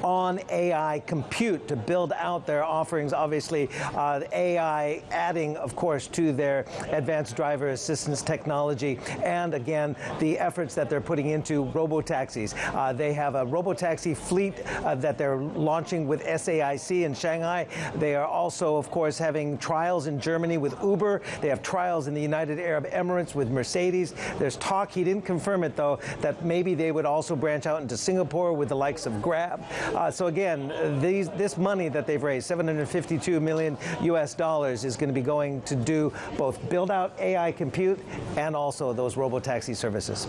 on AI compute to build out their offerings. Obviously, AI adding, of course, to their advanced driver assistance technology, and again, the efforts that they're putting into robo-taxis. They have a robo-taxi fleet that they're launching with SAIC in Shanghai. They are also, of course, having trials in Germany with Uber. They have trials in the United Arab Emirates with Mercedes. There's talk, he didn't confirm it though, that maybe they would also branch out into Singapore with the likes of Grab. So again, this money that they've raised, $752 million US, is going to be going to do both build out AI compute and also those robo-taxi services.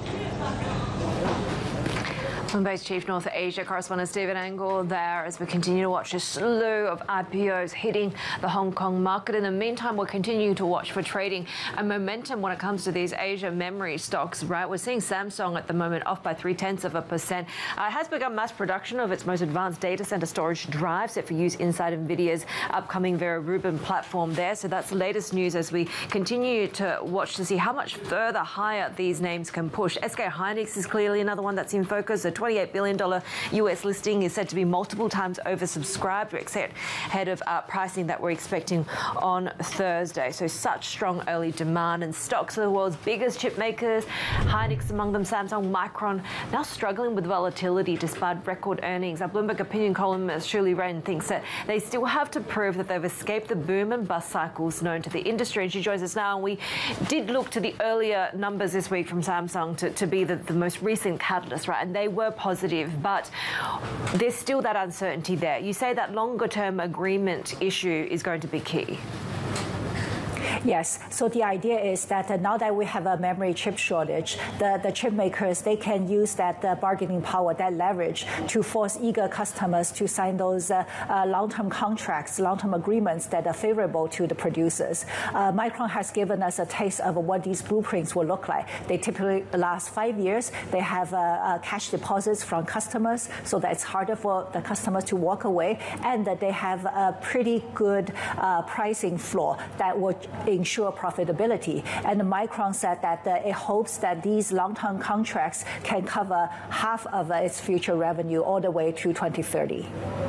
Bloomberg's Chief North Asia correspondent Stephen Angle there as we continue to watch a slew of IPOs hitting the Hong Kong market. In the meantime, we'll continue to watch for trading and momentum when it comes to these Asia memory stocks, right? We're seeing Samsung at the moment off by 0.3%. It has begun mass production of its most advanced data center storage drive set for use inside NVIDIA's upcoming Vera Rubin platform there. So that's the latest news as we continue to watch to see how much further higher these names can push. SK Hynix is clearly another one that's in focus. The $28 billion US listing is said to be multiple times oversubscribed. We're ahead of pricing that we're expecting on Thursday. So such strong early demand, and stocks of the world's biggest chip makers, Hynix among them, Samsung, Micron, now struggling with volatility despite record earnings. Our Bloomberg opinion columnist Shirley Ren thinks that they still have to prove that they've escaped the boom and bust cycles known to the industry. And she joins us now. And we did look to the earlier numbers this week from Samsung to be the most recent catalyst, right? And they were positive, but there's still that uncertainty there. You say that longer-term agreement issue is going to be key. Yes. So the idea is that now that we have a memory chip shortage, the chip makers, they can use that bargaining power, that leverage, to force eager customers to sign those long-term contracts, long-term agreements that are favorable to the producers. Micron has given us a taste of what these blueprints will look like. They typically last 5 years. They have cash deposits from customers, so that it's harder for the customers to walk away, and that they have a pretty good pricing floor that would ensure profitability. And Micron said that it hopes that these long-term contracts can cover half of its future revenue all the way to 2030.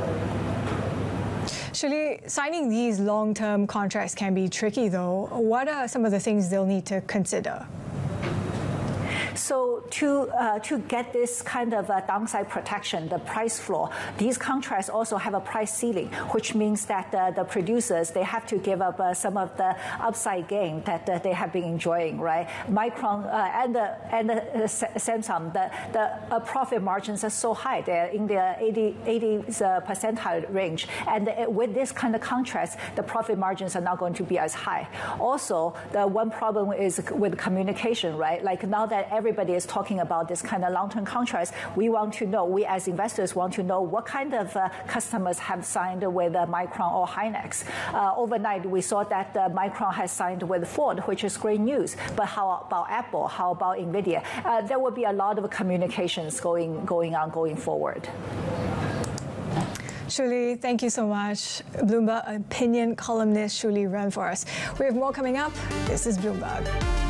Shirley, signing these long-term contracts can be tricky, though. What are some of the things they'll need to consider? So to get this kind of downside protection, the price floor, these contracts also have a price ceiling, which means that the producers, they have to give up some of the upside gain that they have been enjoying, right? Micron and Samsung, the profit margins are so high. They're in the 80 percentile range. And with this kind of contracts, the profit margins are not going to be as high. Also, the one problem is with communication, right? Like now that everybody is talking about this kind of long-term contracts, we want to know, we as investors want to know what kind of customers have signed with Micron or Hynix. Overnight, we saw that Micron has signed with Ford, which is great news. But how about Apple? How about NVIDIA? There will be a lot of communications going on going forward. Shirley, thank you so much. Bloomberg opinion columnist Shirley Ren for us. We have more coming up. This is Bloomberg.